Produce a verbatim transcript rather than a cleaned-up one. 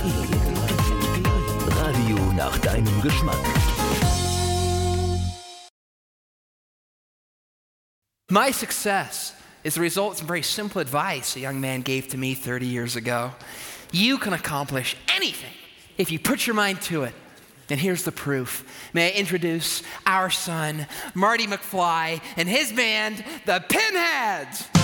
Radio nach deinem Geschmack. My success is the result of some very simple advice a young man gave to me thirty years ago. You can accomplish anything if you put your mind to it. And here's the proof. May I introduce our son, Marty McFly, and his band, the Pinheads.